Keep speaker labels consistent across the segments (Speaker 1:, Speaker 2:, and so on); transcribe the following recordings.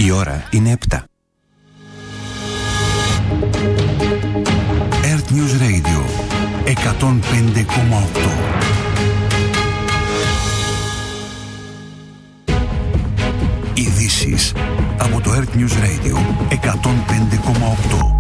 Speaker 1: Η ώρα είναι 7. Earth News Radio 105,8. Ειδήσεις από το Earth News Radio 105,8.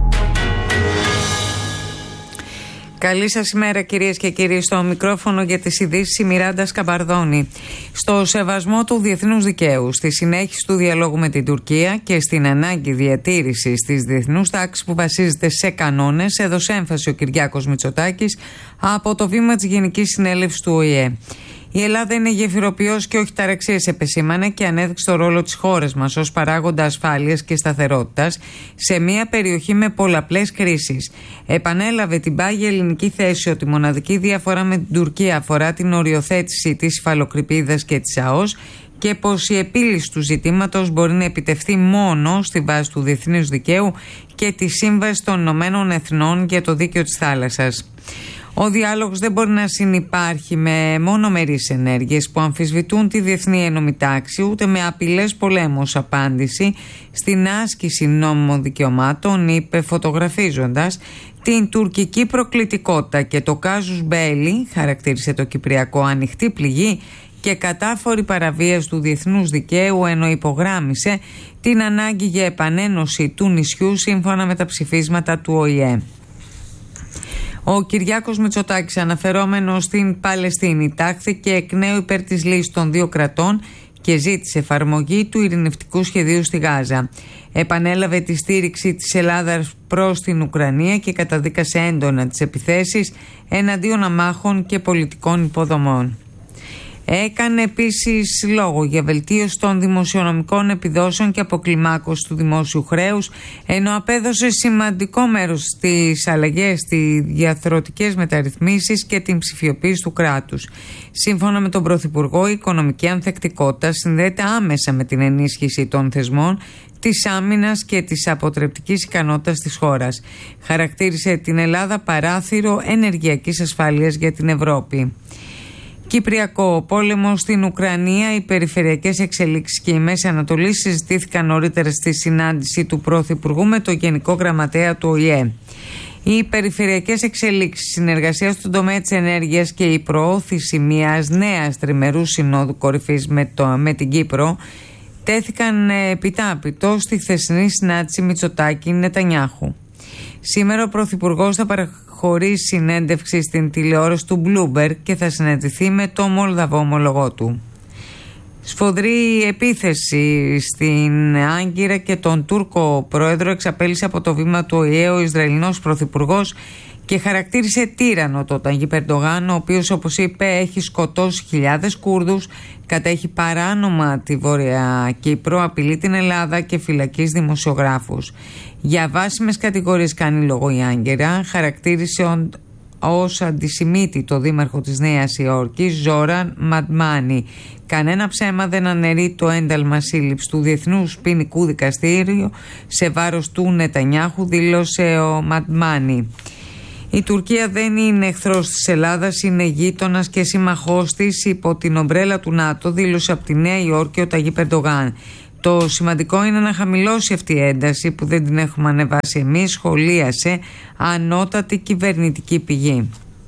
Speaker 2: Καλή σας ημέρα κυρίες και κύριοι, στο μικρόφωνο για τις ειδήσεις η Μιράντα Σκαμπαρδόνη. Στο σεβασμό του διεθνούς δικαίου, στη συνέχιση του διαλόγου με την Τουρκία και στην ανάγκη διατήρησης της διεθνούς τάξης που βασίζεται σε κανόνες, έδωσε έμφαση ο Κυριάκος Μητσοτάκης από το βήμα της Γενικής Συνέλευσης του ΟΗΕ. Η Ελλάδα είναι γεφυροποιός και όχι ταραξίες, επεσήμανε, και ανέδειξε το ρόλο της χώρας μας ως παράγοντα ασφάλειας και σταθερότητας σε μια περιοχή με πολλαπλές κρίσεις. Επανέλαβε την πάγια ελληνική θέση ότι η μοναδική διαφορά με την Τουρκία αφορά την οριοθέτηση της υφαλοκρηπίδας και της ΑΟΣ και πως η επίλυση του ζητήματος μπορεί να επιτευχθεί μόνο στη βάση του διεθνούς δικαίου και τη Σύμβαση των Ηνωμένων Εθνών για το Δίκαιο της Θάλασσας. Ο διάλογος δεν μπορεί να συνυπάρχει με μονομερείς ενέργειες που αμφισβητούν τη διεθνή ένωμη τάξη, ούτε με απειλές πολέμου ως απάντηση στην άσκηση νόμιμων δικαιωμάτων, είπε, φωτογραφίζοντας την τουρκική προκλητικότητα και το κάζους μπέλι, χαρακτήρισε το Κυπριακό, ανοιχτή πληγή και κατάφορη παραβίαση του διεθνούς δικαίου, ενώ υπογράμμισε την ανάγκη για επανένωση του νησιού σύμφωνα με τα ψηφίσματα του ΟΗΕ. Ο Κυριάκος Μητσοτάκης, αναφερόμενος στην Παλαιστίνη, τάχθηκε εκ νέου υπέρ της λύσης των δύο κρατών και ζήτησε εφαρμογή του ειρηνευτικού σχεδίου στη Γάζα. Επανέλαβε τη στήριξη της Ελλάδας προς την Ουκρανία και καταδίκασε έντονα τις επιθέσεις εναντίον αμάχων και πολιτικών υποδομών. Έκανε επίσης λόγο για βελτίωση των δημοσιονομικών επιδόσεων και αποκλιμάκωση του δημόσιου χρέους, ενώ απέδωσε σημαντικό μέρος στις αλλαγές, στις διαρθρωτικές μεταρρυθμίσεις και την ψηφιοποίηση του κράτους. Σύμφωνα με τον Πρωθυπουργό, η οικονομική ανθεκτικότητα συνδέεται άμεσα με την ενίσχυση των θεσμών, της άμυνας και της αποτρεπτικής ικανότητας της χώρας. Χαρακτήρισε την Ελλάδα παράθυρο ενεργειακής ασφάλειας για την Ευρώπη. Κυπριακό πόλεμο στην Ουκρανία, οι περιφερειακές εξελίξεις και η Μέση Ανατολή συζητήθηκαν νωρίτερα στη συνάντηση του Πρωθυπουργού με το Γενικό Γραμματέα του ΟΗΕ. Οι περιφερειακές εξελίξεις, συνεργασία στον τομέα της ενέργειας και η προώθηση μιας νέας τριμερούς συνόδου κορυφής με την Κύπρο τέθηκαν επιτάπητο στη χθεσινή συνάντηση Μητσοτάκη-Νετανιάχου. Σήμερα ο Πρωθυπουργός θα παραχωρήσει συνέντευξη στην τηλεόραση του Bloomberg και θα συναντηθεί με το Μολδαβό ομολογό του. Σφοδρή επίθεση στην Άγκυρα και τον Τούρκο πρόεδρο εξαπέλυσε από το βήμα του ΟΗΕ ο Ισραηλινός Πρωθυπουργός και χαρακτήρισε τύραννο τον Ταγίπ Ερντογάν, ο οποίος, όπως είπε, έχει σκοτώσει χιλιάδες Κούρδους, κατέχει παράνομα τη Βόρεια Κύπρο, απειλεί την Ελλάδα και φυλακίζει δημοσιογράφους. Για βάσιμες κατηγορίες κάνει λόγο η Άγκυρα, χαρακτήρισε ως αντισημίτη το δήμαρχο της Νέας Υόρκης, Ζόραν Μαντμάνι. Κανένα ψέμα δεν αναιρεί το ένταλμα σύλληψης του Διεθνούς Ποινικού Δικαστήριου σε βάρος του Νετανιάχου, δήλωσε ο Μαντμάνι. Η Τουρκία δεν είναι εχθρός της Ελλάδας, είναι γείτονας και σύμμαχός της υπό την ομπρέλα του ΝΑΤΟ, δήλωσε από τη Νέα Υόρκη ο Ταγίπ Ερντογάν. Το σημαντικό είναι να χαμηλώσει αυτή η ένταση που δεν την έχουμε ανεβάσει εμείς, σχολίασε ανώτατη κυβερνητική πηγή.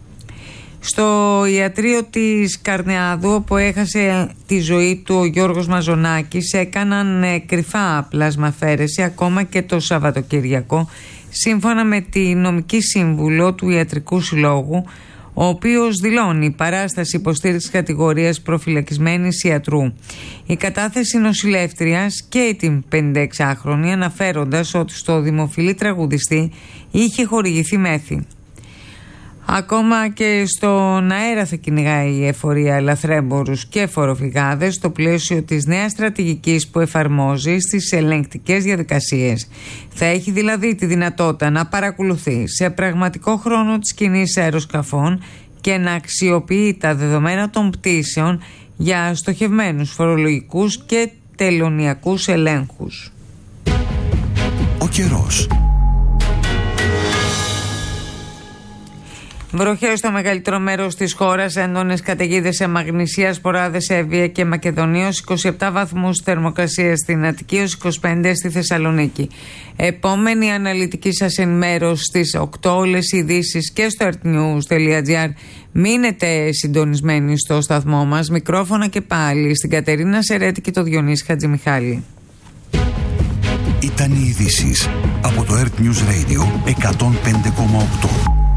Speaker 2: Στο ιατρείο της Καρνεάδου, όπου έχασε τη ζωή του ο Γιώργος Μαζονάκης, έκαναν κρυφά πλασμαφαίρεση ακόμα και το Σαββατοκύριακο, σύμφωνα με τη νομική σύμβουλο του Ιατρικού Συλλόγου, ο οποίος δηλώνει παράσταση υποστήριξης κατηγορίας προφυλακισμένης ιατρού. Η κατάθεση νοσηλεύτριας και την 56χρονη, αναφέροντας ότι στο δημοφιλή τραγουδιστή είχε χορηγηθεί μέθη. Ακόμα και στον αέρα θα κυνηγάει η εφορία λαθρέμπορους και φοροφυγάδες στο πλαίσιο της νέας στρατηγικής που εφαρμόζει στις ελεγκτικές διαδικασίες. Θα έχει δηλαδή τη δυνατότητα να παρακολουθεί σε πραγματικό χρόνο τις κινήσεις αεροσκαφών και να αξιοποιεί τα δεδομένα των πτήσεων για στοχευμένους φορολογικούς και τελωνιακούς ελέγχους.
Speaker 1: Ο καιρός.
Speaker 2: Βροχές στο μεγαλύτερο μέρος της χώρας, έντονες καταιγίδες σε Μαγνησία, Σποράδες, Εύβοια και Μακεδονία, 27 βαθμούς θερμοκρασία στην Αττική, 25 στη Θεσσαλονίκη. Επόμενη αναλυτική σας ενημέρωση στις 8, όλες οι ειδήσεις και στο earthnews.gr. Μείνετε συντονισμένοι στο σταθμό μας. Μικρόφωνα και πάλι στην Κατερίνα Σερέτη και το Διονύση Χατζημιχάλη.
Speaker 1: Ήταν οι ειδήσεις από το Earth News Radio 105,8.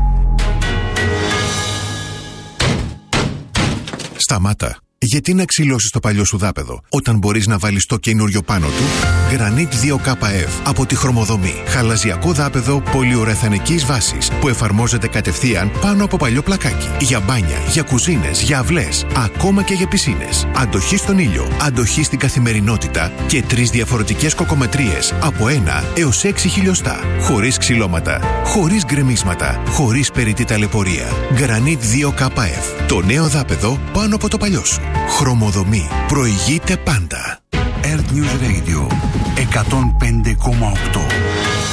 Speaker 3: Σταμάτα. Γιατί να ξυλώσεις το παλιό σου δάπεδο όταν μπορείς να βάλεις το καινούριο πάνω του? Granit 2KF από τη Χρωμοδομή. Χαλαζιακό δάπεδο πολυουρεθανικής βάσης που εφαρμόζεται κατευθείαν πάνω από παλιό πλακάκι. Για μπάνια, για κουζίνες, για αυλές, ακόμα και για πισίνες. Αντοχή στον ήλιο, αντοχή στην καθημερινότητα και 3 διαφορετικές κοκομετρίες από 1 έως 6 χιλιοστά. Χωρίς ξυλώματα, χωρίς γκρεμίσματα, χωρίς περιττή ταλαιπωρία. Granit 2KF. Το νέο δάπεδο πάνω από το παλιό σου. Χρωμοδομή. Προηγείται πάντα.
Speaker 1: Earth News Radio 105,8.